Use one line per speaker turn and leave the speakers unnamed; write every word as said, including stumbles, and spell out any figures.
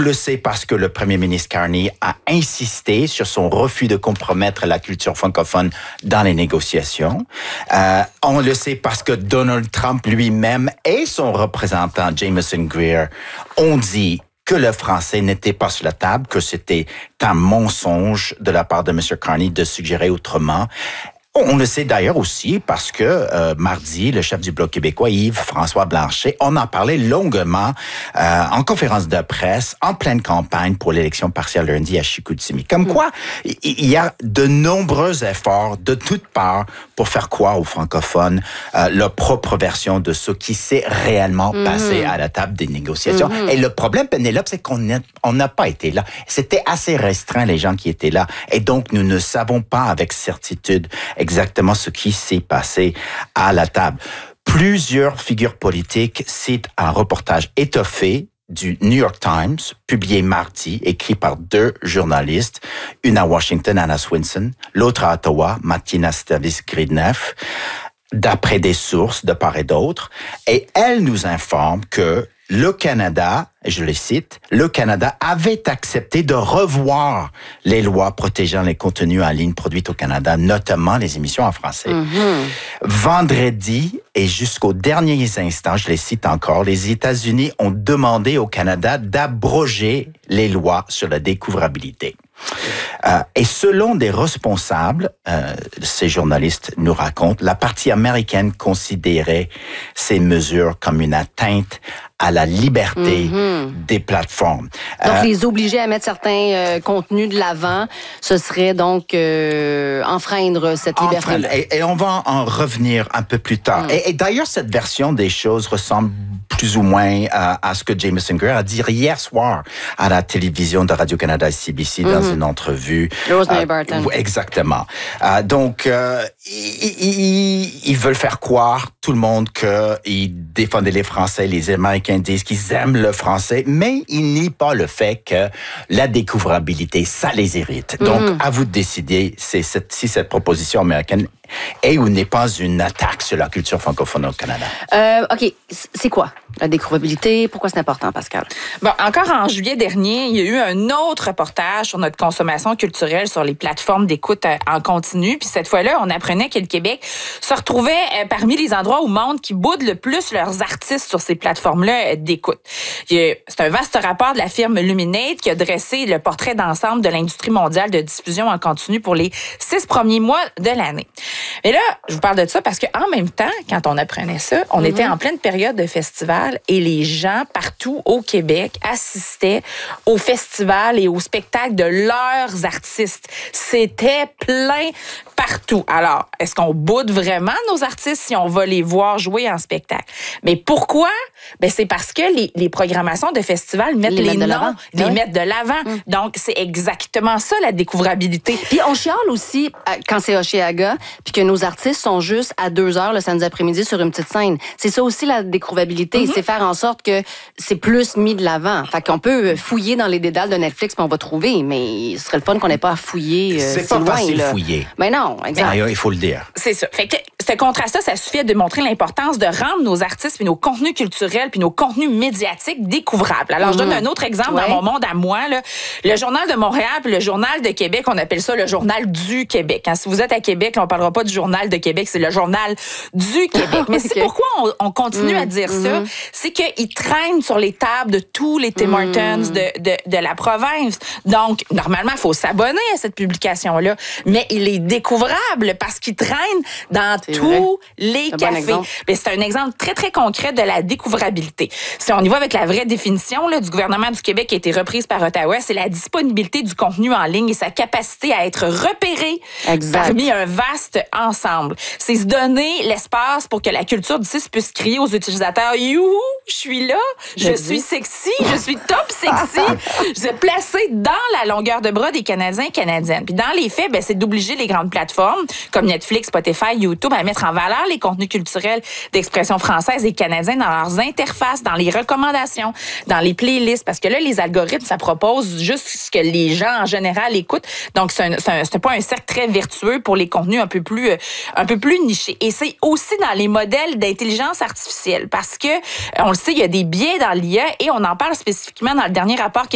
le sait parce que le premier ministre Carney a insisté sur son refus de compromettre la culture francophone dans les négociations. Euh, on le sait parce que Donald Trump lui-même et son représentant Jameson Greer ont dit que le français n'était pas sur la table, que c'était un mensonge de la part de M. Carney de suggérer autrement. On le sait d'ailleurs aussi parce que euh, mardi, le chef du Bloc québécois, Yves-François Blanchet, on en parlait longuement euh, en conférence de presse, en pleine campagne pour l'élection partielle lundi à Chicoutimi. Comme quoi, il y a de nombreux efforts de toutes parts pour faire croire aux francophones euh, leur propre version de ce qui s'est réellement mm-hmm. passé à la table des négociations. Mm-hmm. Et le problème, Pénélope, c'est qu'on n'a on n'a pas été là. C'était assez restreint, les gens qui étaient là. Et donc, nous ne savons pas avec certitude exactement ce qui s'est passé à la table. Plusieurs figures politiques citent un reportage étoffé du New York Times, publié mardi, écrit par deux journalistes, une à Washington, Anna Swinson, l'autre à Ottawa, Martina Stavis-Gridneff, d'après des sources de part et d'autre. Et elle nous informe que le Canada, je les cite, le Canada avait accepté de revoir les lois protégeant les contenus en ligne produits au Canada, notamment les émissions en français. Mm-hmm. Vendredi et jusqu'aux derniers instants, je les cite encore, les États-Unis ont demandé au Canada d'abroger les lois sur la découvrabilité. Euh, et selon des responsables, euh, ces journalistes nous racontent, la partie américaine considérait ces mesures comme une atteinte à la liberté mm-hmm. des plateformes.
Donc,
euh,
les obliger à mettre certains euh, contenus de l'avant, ce serait donc euh, enfreindre cette liberté.
Et, et on va en revenir un peu plus tard. Mm. Et, et d'ailleurs, cette version des choses ressemble plus ou moins à, à ce que Jameson Greer a dit hier soir à la télévision de Radio-Canada C B C mm-hmm. dans une entrevue.
Rosemary
euh,
Barton.
Exactement. Euh, donc, euh, ils, ils, ils veulent faire croire tout le monde qu'ils défendaient les Français, les Américains disent qu'ils aiment le français, mais ils nient pas le fait que la découvrabilité, ça les irrite. Donc, mm-hmm. à vous de décider si cette, si cette proposition américaine est ou n'est pas une attaque sur la culture francophone au Canada.
Euh, OK. C'est quoi la découvrabilité? Pourquoi c'est important, Pascal?
Bon, encore en juillet dernier, il y a eu un autre reportage sur notre consommation culturelle sur les plateformes d'écoute en continu. Puis cette fois-là, on apprenait que le Québec se retrouvait parmi les endroits au monde qui boudent le plus leurs artistes sur ces plateformes-là d'écoute. C'est un vaste rapport de la firme Luminate qui a dressé le portrait d'ensemble de l'industrie mondiale de diffusion en continu pour les six premiers mois de l'année. Mais là, je vous parle de ça parce qu'en même temps, quand on apprenait ça, on mm-hmm. était en pleine période de festival et les gens partout au Québec assistaient aux festivals et aux spectacles de leurs artistes. C'était plein partout. Alors, est-ce qu'on boude vraiment nos artistes si on va les voir jouer en spectacle? Mais pourquoi? Ben, c'est parce que les, les programmations de festivals mettent les, les noms, les oui. mettent de l'avant. Mm. Donc, c'est exactement ça, la découvrabilité.
Puis on chiale aussi, quand c'est Hochelaga, puis que nos artistes sont juste à deux heures le samedi après-midi sur une petite scène. C'est ça aussi, la découvrabilité. Mm-hmm. C'est faire en sorte que c'est plus mis de l'avant. Fait qu'on peut fouiller dans les dédales de Netflix, puis on va trouver, mais ce serait le fun qu'on n'ait pas à fouiller euh,
c'est
si
pas
loin.
facile
là.
fouiller.
Mais non, exact.
Mais, il faut le dire.
C'est ça. Fait que ce contraste-là, ça suffit à démontrer l'importance de rendre nos artistes puis nos contenus culturels puis nos contenus médiatiques découvrables. Alors, mm-hmm. je donne un autre exemple ouais. dans mon monde à moi. Là. Le Journal de Montréal puis le Journal de Québec, on appelle ça le Journal du Québec. Hein, si vous êtes à Québec, là, on parlera pas du Journal de Québec, c'est le Journal du Québec. Mais okay. c'est pourquoi on, on continue mm-hmm. à dire ça, c'est qu'ils traînent sur les tables de tous les Tim Hortons mm-hmm. de, de, de la province. Donc, normalement, il faut s'abonner à cette publication-là, mais il est découvrable parce qu'il traîne dans c'est tous vrai. les c'est cafés. Bon mais c'est un exemple très, très concret de la découvrabilité. Si on y va avec la vraie définition là, du gouvernement du Québec qui a été reprise par Ottawa, c'est la disponibilité du contenu en ligne et sa capacité à être repéré exact. parmi un vaste ensemble. C'est se donner l'espace pour que la culture du site puisse crier aux utilisateurs « Youhou, je suis là, je J'ai suis dit. sexy, je suis top sexy, je suis placé dans la longueur de bras des Canadiens et Canadiennes. » Puis dans les faits, ben, c'est d'obliger les grandes plateformes comme Netflix, Spotify, YouTube à mettre en valeur les contenus culturels d'expression française et canadienne dans leurs interfaces, dans les recommandations, dans les playlists. Parce que là, les algorithmes, ça propose juste ce que les gens en général écoutent. Donc, c'est, un, c'est, un, c'est pas un cercle très vertueux pour les contenus un peu plus, un peu plus nichés. Et c'est aussi dans les modèles d'intelligence artificielle. Parce que, on le sait, il y a des biais dans l'I A et on en parle spécifiquement dans le dernier rapport